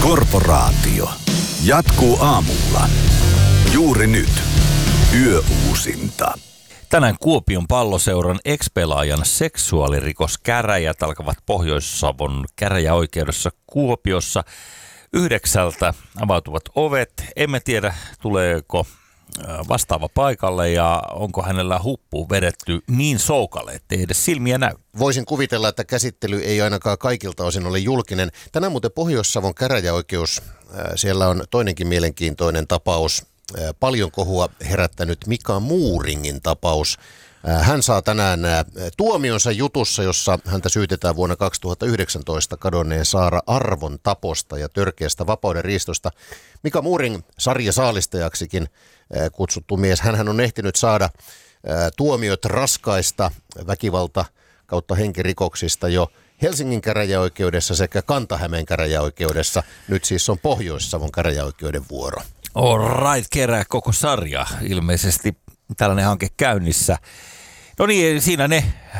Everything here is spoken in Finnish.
Korporaatio jatkuu aamulla. Juuri nyt. Yöuusinta. Tänään Kuopion Palloseuran ex-pelaajan seksuaalirikoskäräjät alkavat Pohjois-Savon käräjäoikeudessa Kuopiossa. 9:00 avautuvat ovet. Emme tiedä, tuleeko vastaava paikalle ja onko hänellä huppu vedetty niin soukalle, ettei edes silmiä näy. Voisin kuvitella, että käsittely ei ainakaan kaikilta osin ole julkinen. Tänään muuten Pohjois-Savon käräjäoikeus, siellä on toinenkin mielenkiintoinen tapaus. Paljon kohua herättänyt Mika Muuringin tapaus. Hän saa tänään tuomionsa jutussa, jossa häntä syytetään vuonna 2019 kadonneen Saara Arvon taposta ja törkeästä vapaudenriistosta. Mika Muuring, sarjasaalistajaksikin kutsuttu mies, hänhän on ehtinyt saada tuomiot raskaista väkivalta kautta henkirikoksista jo Helsingin käräjäoikeudessa sekä Kanta-Hämeen käräjäoikeudessa. Nyt siis on Pohjois-Savon käräjäoikeuden vuoro. All right, kerää koko sarja. Ilmeisesti tällainen hanke käynnissä. No niin, siinä ne